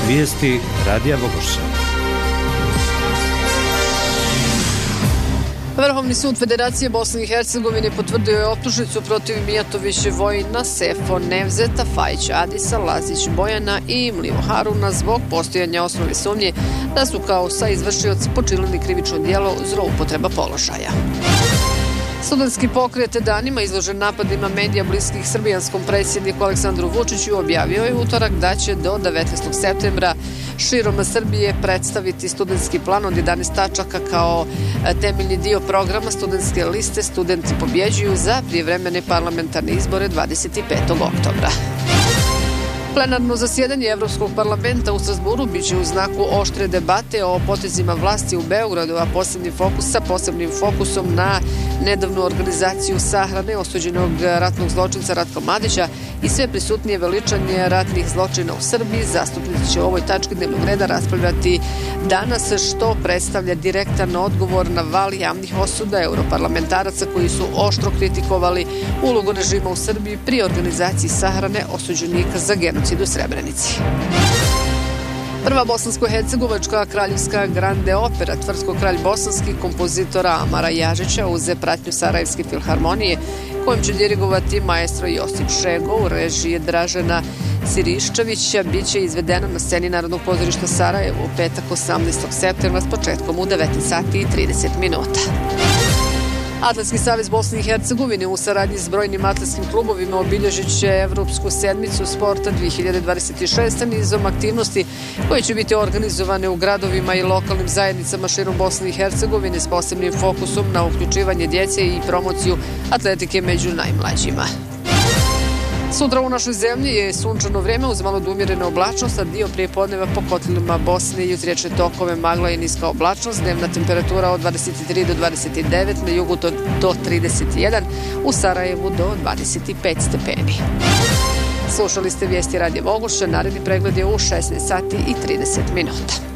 Vijesti Radija Bogorša. Vrhovni sud Federacije Bosne i Hercegovine potvrdio je optužnicu protiv Mijatovića Vojina, Sefo, Nevzeta, Fajića, Adisa, Lazić, Bojana i Mlimo Haruna zbog postojanja osnovne sumnje da su kao saizvršioci počinili krivično djelo zloupotreba položaja. Studentski pokret danima izložen napadima medija bliskih srbijanskom predsjedniku Aleksandru Vučiću objavio je utorak da će do 19. septembra širom Srbije predstaviti studentski plan od 11 tačaka kao temeljni dio programa studentske liste Studenti pobjeđuju za prijevremene parlamentarne izbore 25. oktobra. Plenarno zasjedanje Evropskog parlamenta u Strasburu biće u znaku oštre debate o potezima vlasti u Beogradu, a posebnim fokusom na nedavnu organizaciju sahrane osuđenog ratnog zločinca Ratka Mladića i sve prisutnije veličanje ratnih zločina u Srbiji. Zastupnici će o ovoj tački dnevnog reda raspravljati danas, što predstavlja direktan odgovor na val javnih osuda europarlamentaraca koji su oštro kritikovali ulogu režima u Srbiji pri organizaciji sahrane osuđenika za genocid u Srebrenici. Prva bosansko-hercegovačka kraljevska grande opera Tvrtko kralj bosanski kompozitora Amara Jažića uz pratnju Sarajevske filharmonije, kojim će dirigovati maestro Josip Šego u režiji Dražena Siriščevića, bit će izvedena na sceni Narodnog pozorišta Sarajevo u petak 18. septembra s početkom u 19 sati i 30 minuta. Atletski savez Bosne i Hercegovine u saradnji s brojnim atletskim klubovima obilježit će Evropsku sedmicu sporta 2026 nizom aktivnosti koje će biti organizovane u gradovima i lokalnim zajednicama širom Bosne i Hercegovine s posebnim fokusom na uključivanje djece i promociju atletike među najmlađima. Sutra u našoj zemlji je sunčano vreme uz malo umjerene oblačnost, a dio prijepodneva po kotlima Bosne i uz riječne tokove magla i niska oblačnost. Dnevna temperatura od 23 do 29, na jugu do 31, u Sarajevu do 25 stepeni. Slušali ste vijesti Radija Bogorša, naredni pregled je u 16 sati i 30 minuta.